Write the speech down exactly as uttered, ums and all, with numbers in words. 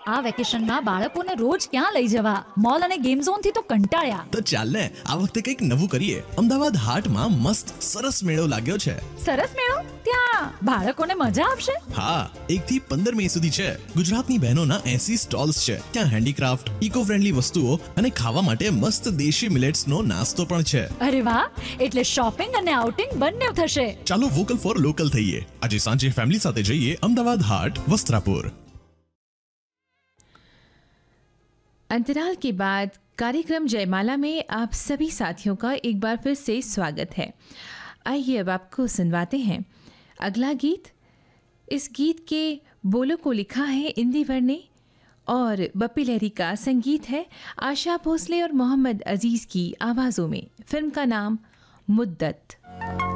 આ વેકેશનમાં બાળકોને રોજ ક્યાં લઈ જવા? મોલ અને ગેમ ઝોન થી તો કંટાળ્યા. તો ચાલ ને આ વખતે કંઈક નવું કરીએ. અમદાવાદ હાટમાં મસ્ત સરસ મેળો લાગ્યો છે. સરસ મેળો? ત્યાં બાળકોને મજા આવશે? હા, એક થી પંદર મે સુધી છે. ગુજરાતની બહેનોના એસી સ્ટોલ્સ છે. ત્યાં હેન્ડીક્રાફ્ટ, ઇકો ફ્રેન્ડલી વસ્તુઓ અને ખાવા માટે મસ્ત દેશી મિલેટ્સનો નાસ્તો પણ છે. અરે વાહ, એટલે શોપિંગ અને આઉટિંગ બંને થશે. ચાલો વોકલ ફોર લોકલ થઈએ. આજે સાંજે ફેમિલી સાથે જઈએ અમદાવાદ हाट वस्त्रापुर. अंतराल के बाद कार्यक्रम जयमाला में आप सभी साथियों का एक बार फिर से स्वागत है. आइए अब आपको सुनवाते हैं अगला गीत. इस गीत के बोलों को लिखा है इंदिवर ने और बप्पी लहरी का संगीत है आशा भोसले और मोहम्मद अजीज़ की आवाज़ों में. फिल्म का नाम मुद्दत.